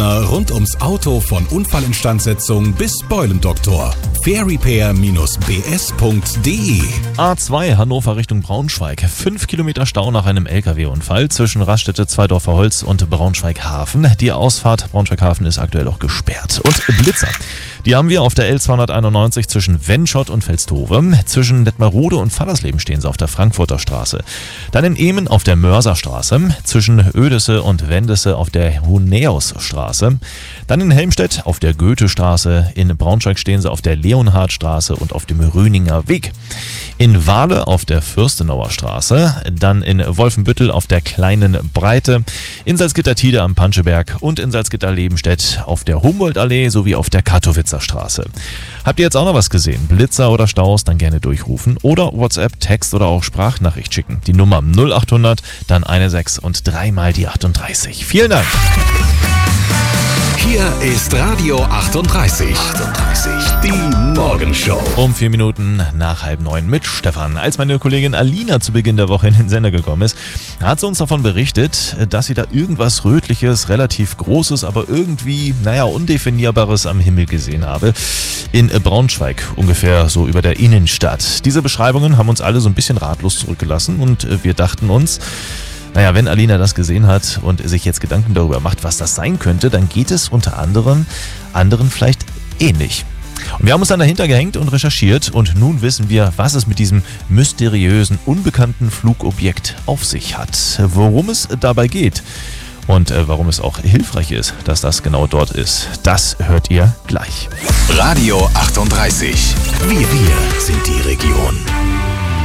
Partner rund ums Auto von Unfallinstandsetzung bis Beulendoktor. fairrepair-bs.de. A2 Hannover Richtung Braunschweig. 5 Kilometer Stau nach einem LKW-Unfall zwischen Raststätte Zweidorfer Holz und Braunschweig-Hafen. Die Ausfahrt Braunschweig-Hafen ist aktuell auch gesperrt. Und Blitzer. Die haben wir auf der L291 zwischen Wenschott und Velstove. Zwischen Detmarode und Fallersleben stehen sie auf der Frankfurter Straße. Dann in Ehmen auf der Mörserstraße. Zwischen Oedesse und Wendesse auf der Hunäusstraße. Dann in Helmstedt auf der Goethestraße. In Braunschweig stehen sie auf der Leonhardstraße und auf dem Röninger Weg. In Wahle auf der Fürstenauer Straße. Dann in Wolfenbüttel auf der Kleinen Breite. In Salzgitter-Tide am Panscheberg und in Salzgitter-Lebenstedt auf der Humboldtallee sowie auf der Katowitzer Straße. Habt ihr jetzt auch noch was gesehen? Blitzer oder Staus? Dann gerne durchrufen oder WhatsApp, Text oder auch Sprachnachricht schicken. Die Nummer 0800, dann 16 und 3 mal die 38. Vielen Dank. Hier ist Radio 38. Die Morgenshow. Um 4 Minuten nach 8:30 mit Stefan. Als meine Kollegin Alina zu Beginn der Woche in den Sender gekommen ist, hat sie uns davon berichtet, dass sie da irgendwas Rötliches, relativ Großes, aber irgendwie, Undefinierbares am Himmel gesehen habe. In Braunschweig, ungefähr so über der Innenstadt. Diese Beschreibungen haben uns alle so ein bisschen ratlos zurückgelassen und wir dachten uns, wenn Alina das gesehen hat und sich jetzt Gedanken darüber macht, was das sein könnte, dann geht es unter anderem anderen vielleicht ähnlich. Und wir haben uns dann dahinter gehängt und recherchiert und nun wissen wir, was es mit diesem mysteriösen, unbekannten Flugobjekt auf sich hat, worum es dabei geht und warum es auch hilfreich ist, dass das genau dort ist. Das hört ihr gleich. Radio 38. Wir sind die Region.